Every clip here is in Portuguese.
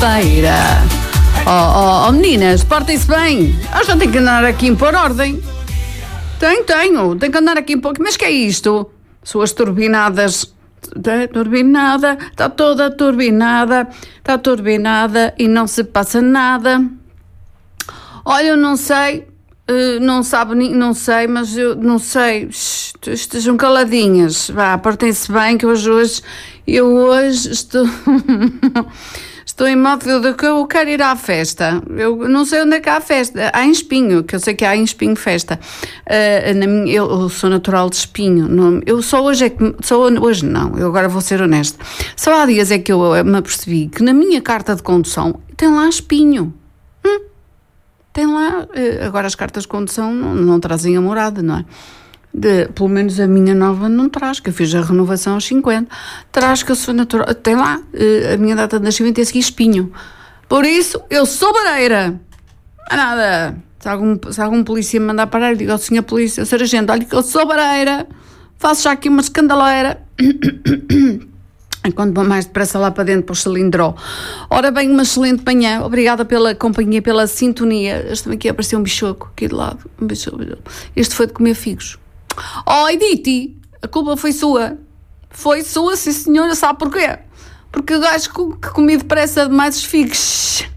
segunda-feira. Oh, meninas, portem-se bem. Eu já tenho que andar aqui a impor ordem. Tenho que andar aqui um pouco. Mas que é isto? Suas turbinadas. Turbinada, está toda turbinada. Está turbinada e não se passa nada. Olha, eu não sei. Não sei, mas eu não sei. Estejam caladinhas. Vá, portem-se bem, que eu hoje estou. Estou em modo de que eu quero ir à festa. Eu não sei onde é que há a festa. Há em Espinho, que eu sei que há em Espinho festa. Eu sou natural de Espinho. Eu só hoje é que... Hoje não, eu agora vou ser honesta. Só há dias é que eu me apercebi que na minha carta de condução tem lá Espinho. Tem lá... Agora as cartas de condução não trazem a morada, não é? Pelo menos a minha nova não traz, que eu fiz a renovação aos 50, traz que eu sou natural, tem lá a minha data de nascimento é aqui Espinho, por isso eu sou bareira, não é nada. Se algum polícia me mandar parar, eu digo ao senhor polícia, senhor agente, olha que eu sou bareira, faço já aqui uma escandaleira. Enquanto vou mais depressa lá para dentro para o cilindró. Ora bem, uma excelente manhã, obrigada pela companhia, pela sintonia. Este aqui apareceu um bichoco aqui de lado, um bichoco. Este foi de comer figos. Oh, Edith, a culpa foi sua. Foi sua, sim senhora, sabe porquê? Porque o gajo que comi depressa demais os figos.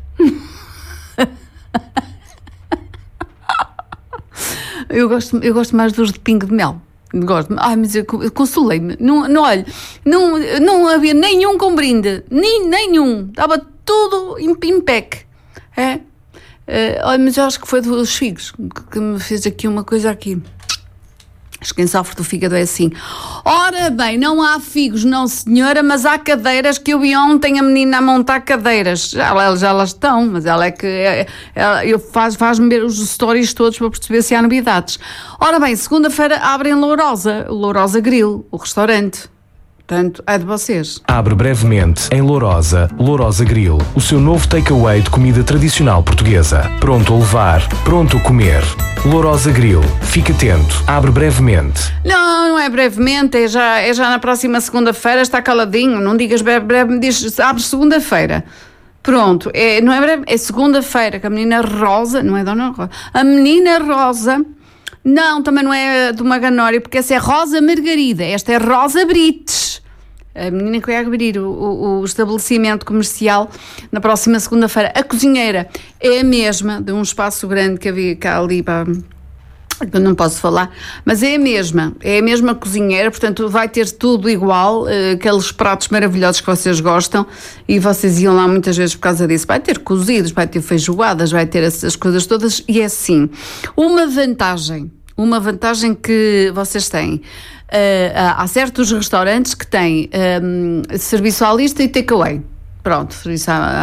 Eu gosto mais dos de pingo de mel. Gosto. Ai, mas eu consolei-me. Não havia nenhum com brinde. Nenhum. Estava tudo em pec. Olha, mas eu acho que foi dos figos que me fez aqui uma coisa aqui. Acho que quem sofre do fígado é assim. Ora bem, não há figos, não senhora, mas há cadeiras que eu vi ontem a menina a montar cadeiras. Já elas estão, mas ela é que... faz-me ver os stories todos para perceber se há novidades. Ora bem, segunda-feira abrem Lourosa Grill, o restaurante. Portanto, é de vocês. Abre brevemente em Lourosa Grill, o seu novo takeaway de comida tradicional portuguesa. Pronto a levar, pronto a comer. Lourosa Grill, fique atento, abre brevemente. Não é brevemente, é já na próxima segunda-feira, está caladinho, não digas breve, diz abre segunda-feira. Pronto, não é breve, é segunda-feira, que a menina Rosa, não é Dona Rosa, a menina Rosa, não, também não é de uma ganória, porque essa é Rosa Margarida, esta é Rosa Brites. A menina que vai abrir o estabelecimento comercial na próxima segunda-feira. A cozinheira é a mesma, de um espaço grande que havia cá ali, que eu não posso falar, mas é a mesma cozinheira, portanto vai ter tudo igual, aqueles pratos maravilhosos que vocês gostam, e vocês iam lá muitas vezes por causa disso. Vai ter cozidos, vai ter feijoadas, vai ter essas coisas todas, e é assim, uma vantagem que vocês têm. Há certos restaurantes que têm serviço à lista e takeaway. Pronto, serviço